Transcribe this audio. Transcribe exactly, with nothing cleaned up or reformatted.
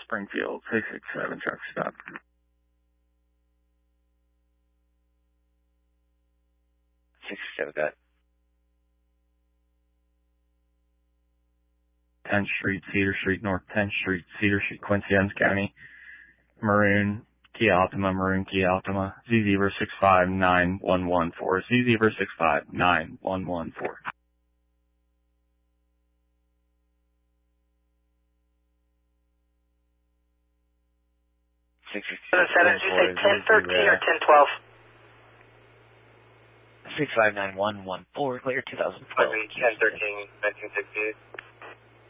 Springfield, six six seven, truck stop. six seven, got it. tenth Street, Cedar Street, North tenth Street, Cedar Street, Quincy, Adams County. Maroon, Kia Altima, Maroon, Kia Altima. Z zebra six five nine one one four. Z zebra six five nine one one four. six seven, did you say ten thirteen or ten twelve? six five nine one one four, clear two thousand twelve. ten thirteen, nineteen sixty-eight.